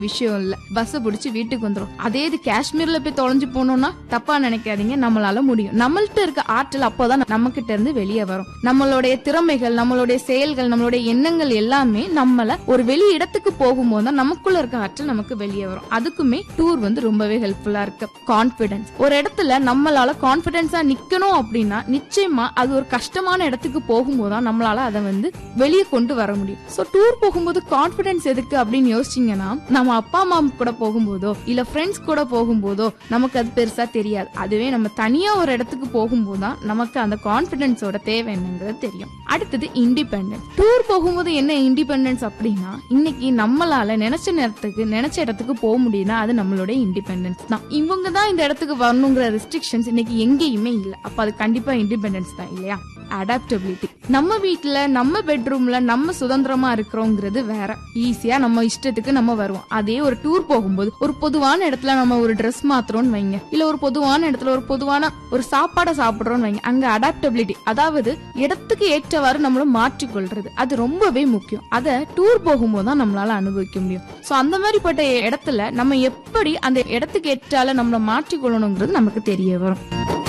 விஷயம் இல்ல. பஸ் பிடிச்சு வீட்டுக்கு வந்துரும். அதே இது காஷ்மீர்ல போய் தொலைஞ்சு போனோம்னா தப்பா நினைக்காதீங்க, நம்மளால முடியும். நம்மள்ட்ட இருக்க ஆற்றல் அப்போதான் நம்ம கிட்ட இருந்து வெளியே வரும். நம்மளுடைய திறமைகள், நம்மளுடைய செயல்கள், நம்மளுடைய எண்ணங்கள் எல்லாமே நம்மள ஒரு வெளி இடத்துக்கு போகும்போது தான் நமக்குள்ள இருக்க ஆற்றல் நமக்கு வெளியே வரும். அதுக்குமே டூர் ரொம்பவே ஹெல்ப்ஃபுல்லா இருக்கு. கான்பிடன்ஸ், ஒரு இடத்துல நம்மளால கான்பிடன்ஸா நிக்கணும் அப்படின்னா நிச்சயமா அது ஒரு கஷ்டமான இடத்துக்கு போகும்போது தான் நம்மளால அதை வெளியே கொண்டு வர முடியும். சோ டூர் போகும்போது கான்பிடன்ஸ் எதுக்கு அப்படின்னு யோசிச்சீங்கன்னா, நம்ம அப்பா அம்மா கூட போகும்போதோ இல்ல ஃப்ரெண்ட்ஸ் கூட போகும்போதோ நமக்கு அது பெருசா தெரியாது. அதுவே நம்ம தனியா ஒரு இடத்துக்கு போகும்போதுதான் நமக்கு அந்த கான்பிடன்ஸோட தேவை என்னங்கிறது தெரியும். அடுத்தது இண்டிபெண்டன்ஸ். டூர் போகும்போது என்ன இண்டிபெண்டன்ஸ் அப்படின்னா, இன்னைக்கு நம்மளால நினைச்ச நேரத்துக்கு நினைச்ச இடத்துக்கு போக முடியும்னா அது நம்மளுடைய இண்டிபெண்டன்ஸ் தான். இவங்க தான் இந்த இடத்துக்கு வரணுங்கிற ரெஸ்ட்ரிக்ஷன்ஸ் இன்னைக்கு எங்கேயுமே இல்ல. அப்ப அது கண்டிப்பா இண்டிபெண்டன்ஸ் தான் இல்லையா? அடாப்டபிலிட்டி. நம்ம வீட்டுல நம்ம பெட்ரூம்ல நம்ம சுதந்திரமா இருக்கிறோங்கிறது வேற. ஈஸியா நம்ம இஷ்டத்துக்கு நம்ம வருவோம். அதே ஒரு டூர் போகும்போது ஒரு பொதுவான இடத்துல நம்ம ஒரு ட்ரெஸ் மாத்துறோம்னு வைங்க, இல்ல ஒரு பொதுவான இடத்துல ஒரு பொதுவான ஒரு சாப்பாடை சாப்பிடுறோம்னு வைங்க, அங்க அடாப்டபிலிட்டி, அதாவது இடத்துக்கு ஏற்றவாறு நம்மள மாற்றிக்கொள்றது, அது ரொம்பவே முக்கியம். அத டூர் போகும்போது தான் நம்மளால அனுபவிக்க முடியும். சோ அந்த மாதிரிப்பட்ட இடத்துல நம்ம எப்படி அந்த இடத்துக்கு ஏற்றால நம்மள மாற்றிக்கொள்ளணுங்கிறது நமக்கு தெரிய வரும்.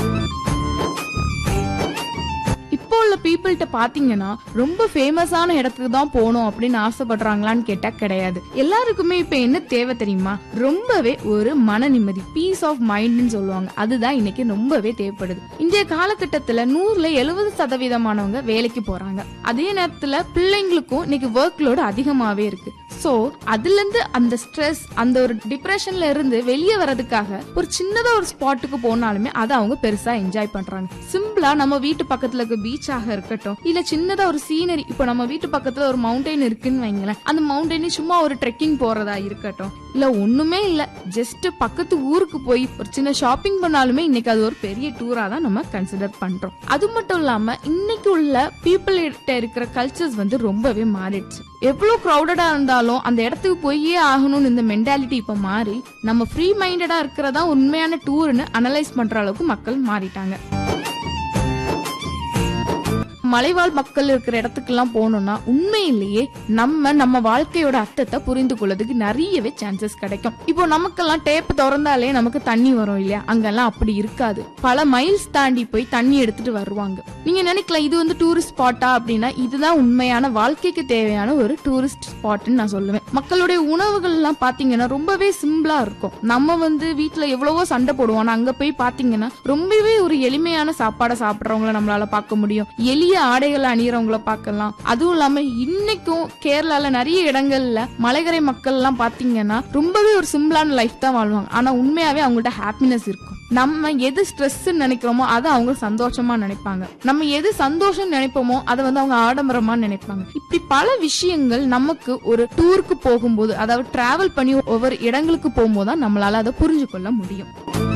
இப்போ உள்ள பீப்புள்கிட்ட பாத்தீங்கன்னா ரொம்ப ஃபேமஸான இடத்துக்கு தான் போகணும் அப்படின்னு ஆசைப்படுறாங்களான்னு கேட்டா கிடையாது. எல்லாருக்குமே இப்ப என்ன தேவை தெரியுமா? ரொம்பவே ஒரு மன நிம்மதி, பீஸ் ஆஃப் மைண்ட்னு சொல்லுவாங்க. அதுதான் இன்னைக்கு ரொம்பவே தேவைப்படுது. இன்றைய காலகட்டத்துல 100ல 70% வேலைக்கு போறாங்க. அதே நேரத்துல பிள்ளைங்களுக்கும் இன்னைக்கு ஒர்க் லோடு அதிகமாவே இருக்கு. சோ அதுல இருந்து அந்த ஸ்ட்ரெஸ், அந்த ஒரு டிப்ரெஷன்ல இருந்து வெளியே வர்றதுக்காக ஒரு சின்னதா ஒரு ஸ்பாட்டுக்கு போனாலுமே அதை அவங்க பெருசா என்ஜாய் பண்றாங்க. சிம்பிளா நம்ம வீட்டு பக்கத்துல இருக்க பீச்சாக இருக்கட்டும், இல்ல சின்னதா ஒரு சீனரி, இப்ப நம்ம வீட்டு பக்கத்துல ஒரு மவுண்டைன் இருக்குன்னு வைங்களேன், அந்த மவுண்டைன் சும்மா ஒரு ட்ரெக்கிங் போறதா இருக்கட்டும், இல்ல ஒண்ணுமே இல்ல ஜஸ்ட் பக்கத்து ஊருக்கு போய் ஒரு சின்ன ஷாப்பிங் பண்ணாலுமே இன்னைக்கு அது ஒரு பெரிய டூரா தான் நம்ம கன்சிடர் பண்றோம். அது மட்டும் இல்லாம இன்னைக்கு உள்ள பீப்புள் கிட்ட இருக்கிற கல்ச்சர்ஸ் ரொம்பவே மாறிடுச்சு. எவ்வளவு கிரௌடடா இருந்தாலும் அந்த இடத்துக்கு போயே ஆகணும்னு இந்த மென்டாலிட்டி இப்ப மாறி நம்ம ஃப்ரீ மைண்டடா இருக்கிறதா உண்மையான டூர்னு அனலைஸ் பண்ற அளவுக்கு மக்கள் மாறிட்டாங்க. மலைவாழ் மக்கள் இருக்கிற இடத்துக்கு எல்லாம் போனோம்னா உண்மையிலேயே நம்ம வாழ்க்கையோட அர்த்தத்தை புரிந்து கொள்றதுக்கு நிறையவே சான்சஸ் கிடைக்கும். இப்போ நமக்கெல்லாம் டேப் திறந்தாலே நமக்கு தண்ணி வரும் இல்லையா? அங்கெல்லாம் அப்படி இருக்காது. பல மைல்ஸ் தாண்டி போய் தண்ணி எடுத்துட்டு வருவாங்க. நீங்க நினைக்கலாம் இது டூரிஸ்ட் ஸ்பாட்டா அப்படின்னா, இதுதான் உண்மையான வாழ்க்கைக்கு தேவையான ஒரு டூரிஸ்ட் ஸ்பாட்னு நான் சொல்லுவேன். மக்களுடைய உணவுகள் எல்லாம் பாத்தீங்கன்னா ரொம்பவே சிம்பிளா இருக்கும். நம்ம வீட்டுல எவ்வளவோ சண்டை போடுவோம், அங்க போய் பாத்தீங்கன்னா ரொம்பவே ஒரு எளிமையான சாப்பாடை சாப்பிடுறவங்களை நம்மளால பார்க்க முடியும். எளிய ஆடைகள் அணியறவங்கள பார்க்கலாம். அதுவும் இல்லாம இன்னைக்கும் கேரளால நிறைய இடங்கள்ல மலைக்கரை மக்கள் எல்லாம் பாத்தீங்கன்னா ரொம்பவே ஒரு சிம்பிளான லைஃப் தான் வாழ்வாங்க. ஆனா உண்மையாவே அவங்கள்ட்ட ஹாப்பினஸ் இருக்கும். நம்ம எது ஸ்ட்ரெஸ் நினைக்கிறோமோ அதை அவங்க சந்தோஷமா நினைப்பாங்க. நம்ம எது சந்தோஷம் நினைப்போமோ அதை அவங்க ஆடம்பரமா நினைப்பாங்க. இப்படி பல விஷயங்கள் நமக்கு ஒரு டூருக்கு போகும்போது, அதாவது டிராவல் பண்ணி ஒவ்வொரு இடங்களுக்கு போகும்போது நம்மளால அதை புரிஞ்சு கொள்ள முடியும்.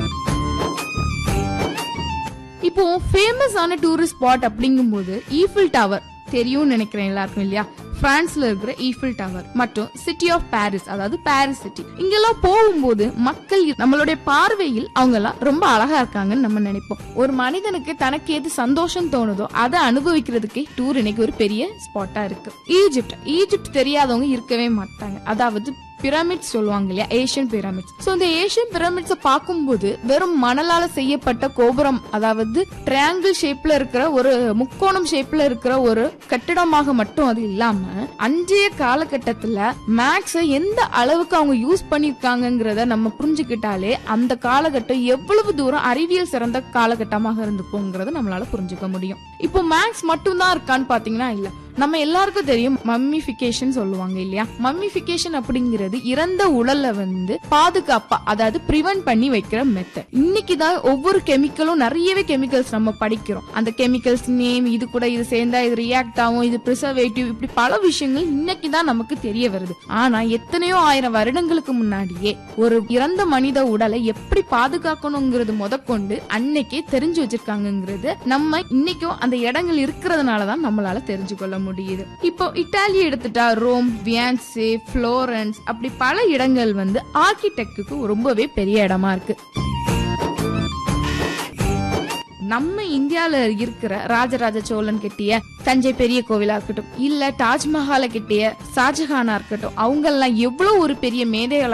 இப்போ ஃபேமஸான டூரிஸ்ட் ஸ்பாட் அப்படிங்கும்போது ஈஃபில் டவர் தெரியும் நினைக்கிறேன் எல்லாருக்கும் இல்லையா? பிரான்ஸ்ல இருக்கிற ஈஃபில் டவர் மற்றும் சிட்டி ஆஃப் பாரிஸ், அதாவது பாரிஸ் சிட்டி, இங்கெல்லாம் போகும்போது மக்கள் நம்மளுடைய பார்வையில் அவங்க எல்லாம் ரொம்ப அழகா இருக்காங்கன்னு நம்ம நினைப்போம். ஒரு மனிதனுக்கு தனக்கு எது சந்தோஷம் தோணுதோ அதை அனுபவிக்கிறதுக்கே டூர் இன்னைக்கு ஒரு பெரிய ஸ்பாட்டா இருக்கு. ஈஜிப்ட் தெரியாதவங்க இருக்கவே மாட்டாங்க. அதாவது பிரமிட்ஸ் சொல்லுவாங்க இல்லையா, ஏஷியன் பிரமிட்ஸ். சோ இந்த ஏஷியன் பிரமிட்ஸ் பார்க்கும்போது வெறும் மணலால செய்யப்பட்ட கோபுரம், அதாவது ட்ரையாங்கிள் ஷேப்ல இருக்கிற ஒரு முக்கோணம் ஷேப்ல இருக்கிற ஒரு கட்டிடமாக மட்டும் அது இல்லாம, அன்றைய காலகட்டத்துல மேக்ஸ் எந்த அளவுக்கு அவங்க யூஸ் பண்ணிருக்காங்கிறத நம்ம புரிஞ்சுக்கிட்டாலே அந்த காலகட்டம் எவ்வளவு தூரம் அறிவியல் சிறந்த காலகட்டமாக இருந்துக்குங்கிறத நம்மளால புரிஞ்சுக்க முடியும். இப்போ மேக்ஸ் மட்டும் தான் இருக்கான்னு பாத்தீங்கன்னா இல்ல. நம்ம எல்லாருக்கும் தெரியும் மம்மிஃபிகேஷன் சொல்லுவாங்க இல்லையா? மம்மிஃபிகேஷன் அப்படிங்கிறது இறந்த உடல்ல பாதுகாப்பா, அதாவது பிரிவென்ட் பண்ணி வைக்கிற மெத்தட். இன்னைக்குதான் ஒவ்வொரு கெமிக்கலும், நிறையவே கெமிக்கல்ஸ் நம்ம படிக்கிறோம். அந்த கெமிக்கல்ஸ் நேம், இது கூட இது சேர்ந்தா இது ரியாக்ட் ஆகும், இது பிரிசர்வேட்டிவ், இப்படி பல விஷயங்கள் இன்னைக்குதான் நமக்கு தெரிய வருது. ஆனா எத்தனையோ ஆயிரம் வருடங்களுக்கு முன்னாடியே ஒரு இறந்த மனித உடலை எப்படி பாதுகாக்கணுங்கிறது முதற்கொண்டு அன்னைக்கே தெரிஞ்சு வச்சிருக்காங்கிறது நம்ம இன்னைக்கும் அந்த இடங்கள் இருக்கிறதுனாலதான் நம்மளால தெரிஞ்சுக்கொள்ள முடியுது. இப்போ இத்தாலி எடுத்துட்டா ரோம், வியான்சே, புளோரன்ஸ், அப்படி பல இடங்கள் ஆர்கிடெக்டுக்கு ரொம்பவே பெரிய இடமா இருக்கு. நம்ம இந்தியால இருக்கிற ராஜராஜ சோழன் கிட்டிய தஞ்சை பெரிய கோவிலா இருக்கட்டும், இல்ல தாஜ்மஹாலை கிட்டிய ஷாஜஹானா இருக்கட்டும், அவங்க எல்லாம் எவ்வளவு ஒரு பெரிய மேதைகளா